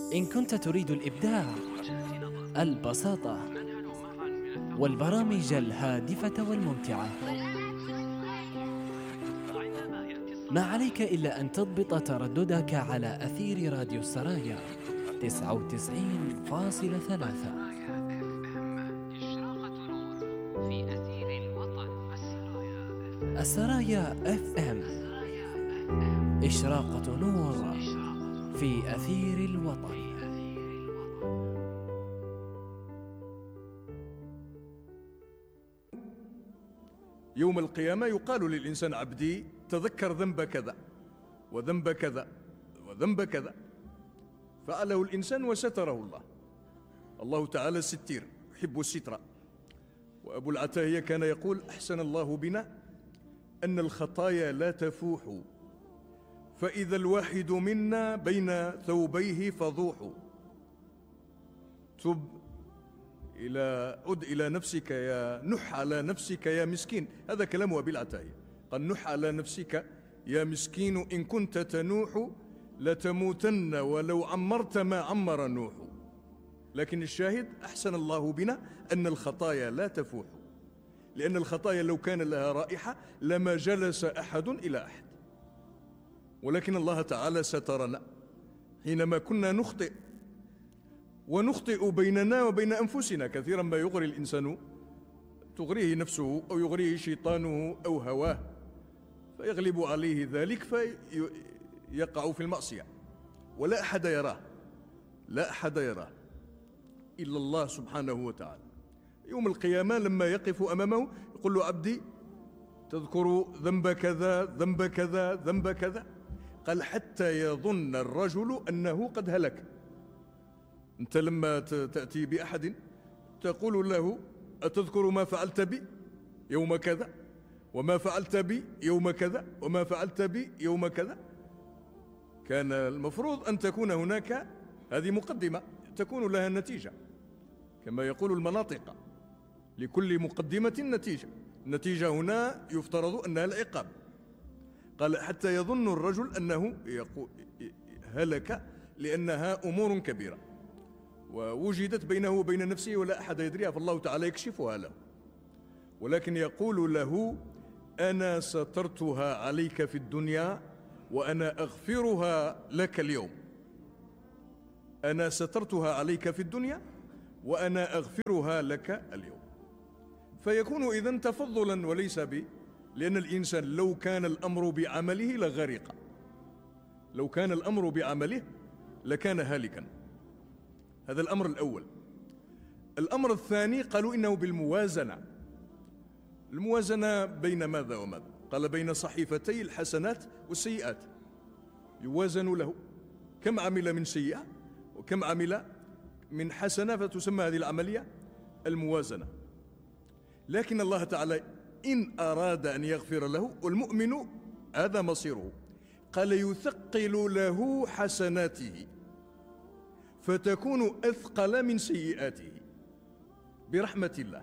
إن كنت تريد الإبداع، البساطة، والبرامج الهادفة والممتعة، ما عليك إلا أن تضبط ترددك على أثير راديو السرايا 99.3. السرايا FM، إشراقة نور في أثير الوطن. يوم القيامة يقال للإنسان: عبدي تذكر ذنب كذا وذنب كذا وذنب كذا، فعله الإنسان وستره الله. الله تعالى ستير يحب الستر. وأبو العتاهية كان يقول: أحسن الله بنا أن الخطايا لا تفوح، فإذا الواحد منا بين ثوبيه فضوح. عد إلى نفسك يا نح على نفسك يا مسكين. هذا كلام أبي العتاهية، قال: نح على نفسك يا مسكين، إن كنت تنوح لتموتن ولو عمرت ما عمر نوح. لكن الشاهد: أحسن الله بنا أن الخطايا لا تفوح، لأن الخطايا لو كان لها رائحة لما جلس أحد إلى أحد. ولكن الله تعالى سترنا حينما كنا نخطئ، ونخطئ بيننا وبين أنفسنا. كثيرا ما يغري الإنسان، تغريه نفسه أو يغريه شيطانه أو هواه، فيغلب عليه ذلك فيقع في المعصية، ولا أحد يراه، لا أحد يراه إلا الله سبحانه وتعالى. يوم القيامة لما يقف أمامه يقول له: عبدي تذكر ذنب كذا ذنب كذا ذنب كذا. قال: حتى يظن الرجل أنه قد هلك. أنت لما تأتي بأحد تقول له: أتذكر ما فعلت بي يوم كذا، وما فعلت بي يوم كذا، وما فعلت بي يوم كذا؟ كان المفروض أن تكون هناك هذه مقدمة تكون لها نتيجة، كما يقول المناطق: لكل مقدمة نتيجة. النتيجة هنا يفترض أنها العقاب. قال: حتى يظن الرجل أنه هلك، لأنها أمور كبيرة ووجدت بينه وبين نفسه ولا أحد يدريها، فالله تعالى يكشفها له. ولكن يقول له: أنا سترتها عليك في الدنيا وأنا أغفرها لك اليوم. أنا سترتها عليك في الدنيا وأنا أغفرها لك اليوم. فيكون إذن تفضلا وليس لأن الإنسان لو كان الأمر بعمله لغرق، لو كان الأمر بعمله لكان هالكا. هذا الأمر الأول. الأمر الثاني قالوا إنه بالموازنة. الموازنة بين ماذا وماذا؟ قال: بين صحيفتي الحسنات والسيئات يوازن له، كم عمل من سيئة وكم عمل من حسنة، فتسمى هذه العملية الموازنة. لكن الله تعالى إن أراد أن يغفر له، والمؤمن هذا مصيره، قال: يثقل له حسناته فتكون أثقل من سيئاته برحمة الله.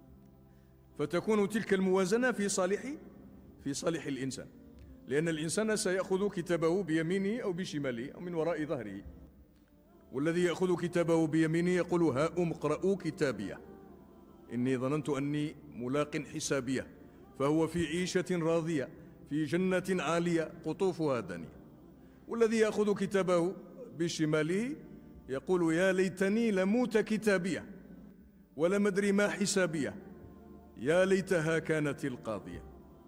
فتكون تلك الموازنة في صالح الإنسان، لأن الإنسان سيأخذ كتابه بيمينه أو بشماله أو من وراء ظهره، والذي يأخذ كتابه بيمينه يقول: هاؤم اقرءوا كتابيه إني ظننت أني ملاق حسابيه، فهو في عيشة راضية في جنة عالية قطوفها دانية. والذي يأخذ كتابه بشماله يقول: يا ليتني لموت كتابيه ولم أدري ما حسابيه، يا ليتها كانت القاضية،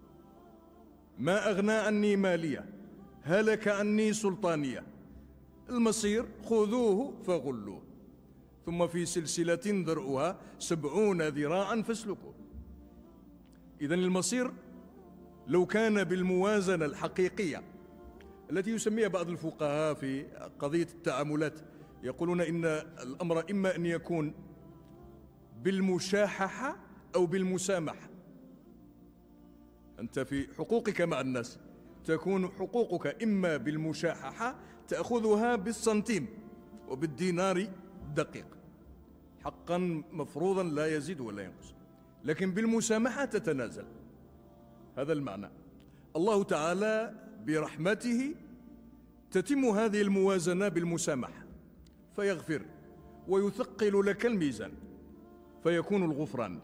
ما أغنى عني مالية، هلك عني سلطانية، المصير خذوه فغلوه، ثم في سلسلة ذرعها 70 ذراعا فاسلكوه. إذن المصير لو كان بالموازنة الحقيقية التي يسميها بعض الفقهاء في قضية التعاملات، يقولون إن الأمر إما أن يكون بالمشاححة أو بالمسامحة. أنت في حقوقك مع الناس تكون حقوقك إما بالمشاححة، تأخذها بالسنتيم وبالدينار الدقيق، حقا مفروضا لا يزيد ولا ينقص، لكن بالمسامحة تتنازل. هذا المعنى. الله تعالى برحمته تتم هذه الموازنة بالمسامحة، فيغفر ويثقل لك الميزان فيكون الغفران.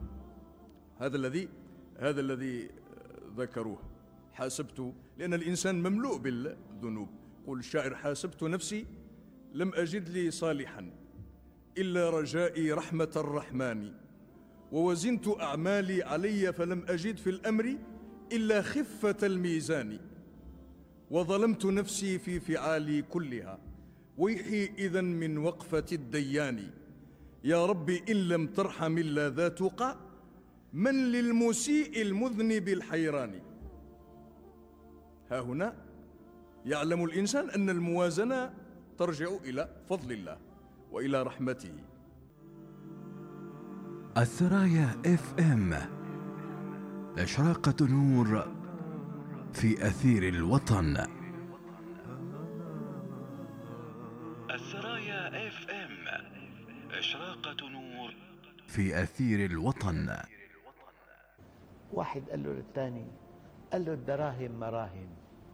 هذا الذي ذكروه. حاسبت، لأن الإنسان مملوء بالذنوب. قل الشاعر: حاسبت نفسي لم أجد لي صالحا إلا رجائي رحمة الرحمن، ووزنت أعمالي علي فلم أجد في الأمر إلا خفة الميزان، وظلمت نفسي في فعالي كلها، ويحي إذن من وقفة الديان. يا ربي إن لم ترحم إلا ذا تقى، من للمسيء المذنب الحيران. ها هنا يعلم الإنسان أن الموازنة ترجع إلى فضل الله وإلى رحمته. الثرايا FM، إشراقة نور في أثير الوطن. الثرايا FM، إشراقة نور في أثير الوطن. واحد قال له للثاني، قال له: الدراهم مراهم،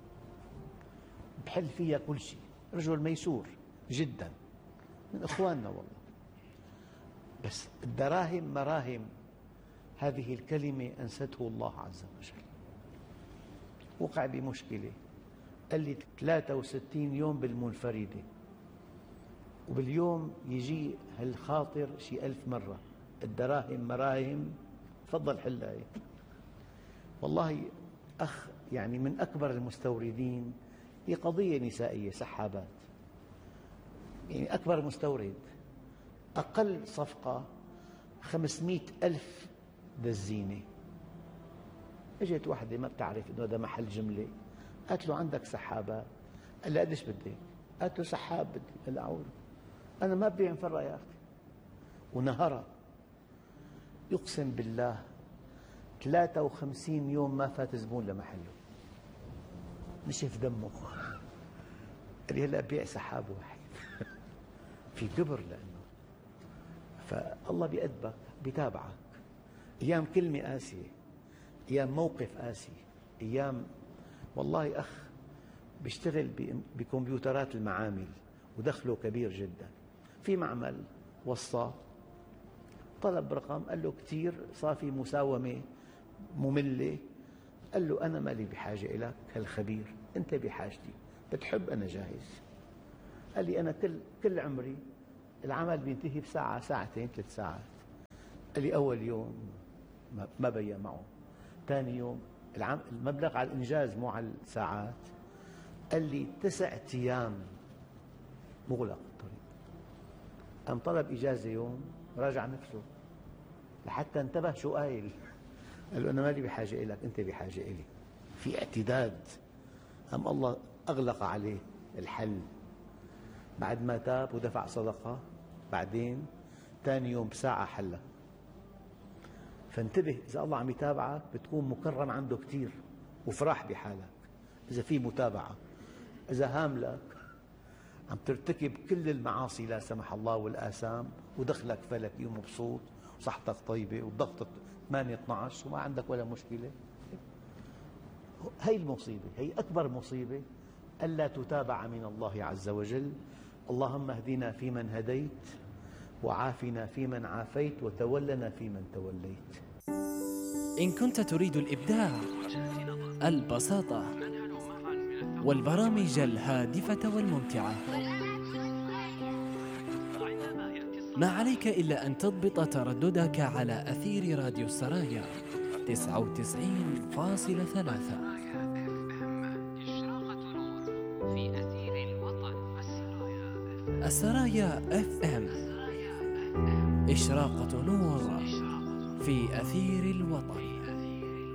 بحل فيها كل شيء. رجل ميسور جدا، من إخواننا والله، بس الدراهم مراهم هذه الكلمة أنسته الله عز وجل. وقع بمشكلة، قال لي 63 يوم بالمنفردة، وباليوم يجي هالخاطر شي 1000 مرة: الدراهم مراهم، تفضل حلها. والله أخ يعني من أكبر المستوردين، هي قضية نسائية، سحابات، يعني أكبر مستورد، أقل صفقة 500,000 دزينة. اجت واحدة ما بتعرف إنه هذا محل جملة، قالت له: عندك سحابات؟ قال لها: قديش بدك؟ قالت له: سحاب بدي. قال لها: أعوذ، أنا ما ببيع مفرة يا أخي. ونهرها. يقسم بالله 53 يوم ما فات زبون لمحله، نشف دمه. قال لي: هلا بيع سحاب واحد. في كبر، لأنه فالله بيأدبك، بيتابعك. أيام كلمة قاسية، أيام موقف قاسي، أيام. والله أخ بيشتغل بكمبيوترات المعامل ودخله كبير جدا، في معمل وصاه، طلب رقم، قال له: كتير، صار في مساومة مملة. قال له: أنا مالي بحاجة إليك هالخبير، أنت بحاجتي، بتحب أنا جاهز. قال لي: أنا كل عمري العمل بينتهي بساعة، ساعتين، 3 ساعات. قال لي: أول يوم ما بيا معه، ثاني يوم المبلغ على الإنجاز مو على الساعات. قال لي: 9 أيام مغلق الطريق. قام طلب إجازة يوم، راجع نفسه لحتى انتبه شو قايل. قال له: أنا مالي بحاجة إليك، أنت بحاجة إلي. في اعتداد. قام الله أغلق عليه الحل بعد ما تاب ودفع صدقة. بعدين ثاني يوم بساعة حلها. فانتبه، إذا الله عم يتابعك بتكون مكرم عنده كتير وفرح بحالك. إذا في متابعة، إذا هاملك عم ترتكب كل المعاصي لا سمح الله والآثام، ودخلك فلكي ومبسوط وصحتك طيبة وضغطك 8-12 وما عندك ولا مشكلة. هي المصيبة، هي أكبر مصيبة، ألا تتابع من الله عز وجل. اللهم اهدنا فيمن هديت، وعافنا فيمن عافيت، وتولنا فيمن توليت. إن كنت تريد الإبداع، البساطة، والبرامج الهادفة والممتعة، ما عليك إلا أن تضبط ترددك على أثير راديو السرايا 99.3. السرايا FM، إشراقة نور في أثير الوطن.